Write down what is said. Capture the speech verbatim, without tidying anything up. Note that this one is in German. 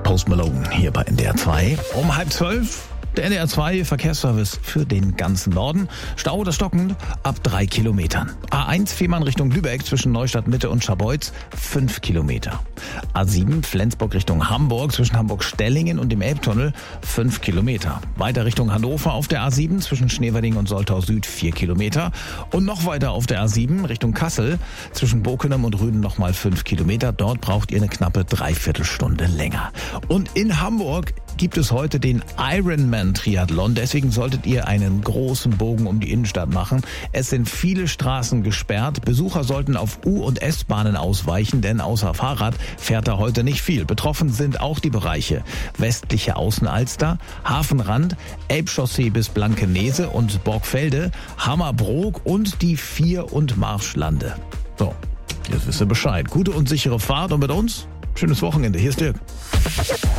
Post Malone hier bei N D R zwei. Um halb zwölf. Der N D R zwei Verkehrsservice für den ganzen Norden. Stau oder stockend ab drei Kilometern. A eins Fehmarn Richtung Lübeck zwischen Neustadt Mitte und Scharbeutz fünf Kilometer. A sieben Flensburg Richtung Hamburg zwischen Hamburg-Stellingen und dem Elbtunnel fünf Kilometer. Weiter Richtung Hannover auf der A sieben zwischen Schneewerding und Soltau Süd vier Kilometer. Und noch weiter auf der A sieben Richtung Kassel zwischen Bokenem und Rüden nochmal fünf Kilometer. Dort braucht ihr eine knappe Dreiviertelstunde länger. Und in Hamburg gibt es heute den Ironman Triathlon. Deswegen solltet ihr einen großen Bogen um die Innenstadt machen. Es sind viele Straßen gesperrt. Besucher sollten auf U- und S-Bahnen ausweichen, denn außer Fahrrad fährt da heute nicht viel. Betroffen sind auch die Bereiche westliche Außenalster, Hafenrand, Elbchaussee bis Blankenese und Borgfelde, Hammerbrook und die Vier- und Marschlande. So, jetzt wisst ihr Bescheid. Gute und sichere Fahrt und mit uns schönes Wochenende. Hier ist Dirk.